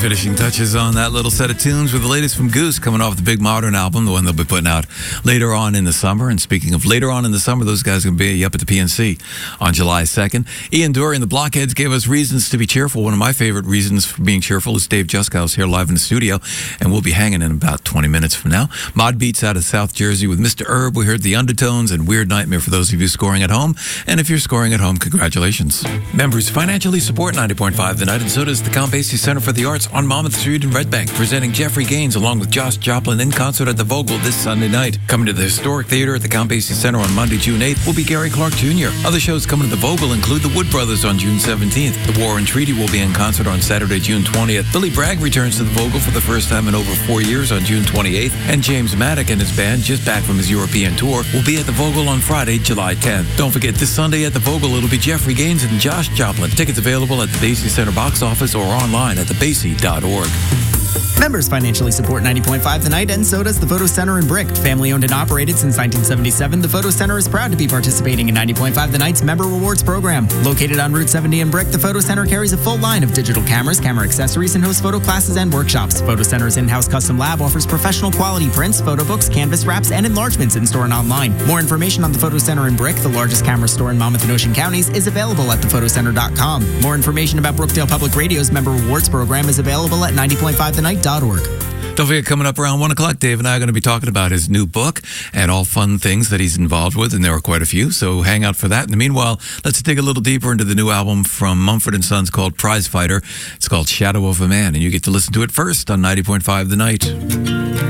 finishing touches on that little set of tunes with the latest from Goose coming off the Big Modern album, the one they'll be putting out later on in the summer. And speaking of later on in the summer, those guys are going to be up at the PNC on July 2nd. Ian Dury and the Blockheads gave us reasons to be cheerful. One of my favorite reasons for being cheerful is Dave Juskow here live in the studio, and we'll be hanging in about 20 minutes from now. Mod Beats out of South Jersey with Mr. Herb. We heard The Undertones and Weird Nightmare for those of you scoring at home. And if you're scoring at home, congratulations. Members financially support 90.5 The Night, and so does the Count Basie Center for the Arts on Monmouth Street in Red Bank, presenting Jeffrey Gaines along with Josh Joplin in concert at the Vogel this Sunday night. Coming to the Historic Theater at the Count Basie Center on Monday, June 8th will be Gary Clark Jr. Other shows coming to the Vogel include the Wood Brothers on June 17th. The War and Treaty will be in concert on Saturday, June 20th. Billy Bragg returns to the Vogel for the first time in over 4 years on June 28th. And James Maddock and his band, just back from his European tour, will be at the Vogel on Friday, July 10th. Don't forget, this Sunday at the Vogel, it'll be Jeffrey Gaines and Josh Joplin. Tickets available at the Basie Center box office or online at thebasie.org. Members financially support 90.5 The Night, and so does the Photo Center in Brick. Family owned and operated since 1977, the Photo Center is proud to be participating in 90.5 The Night's Member Rewards program. Located on Route 70 in Brick, the Photo Center carries a full line of digital cameras, camera accessories, and hosts photo classes and workshops. Photo Center's in-house custom lab offers professional quality prints, photo books, canvas wraps, and enlargements in-store and online. More information on the Photo Center in Brick, the largest camera store in Monmouth and Ocean counties, is available at thephotoCenter.com. More information about Brookdale Public Radio's Member Rewards program is available at 90.5thenight.org. Don't forget, coming up around 1 o'clock, Dave and I are going to be talking about his new book and all fun things that he's involved with, and there are quite a few, so hang out for that. In the meanwhile, let's dig a little deeper into the new album from Mumford & Sons called Prize Fighter. It's called Shadow of a Man, and you get to listen to it first on 90.5 The Night.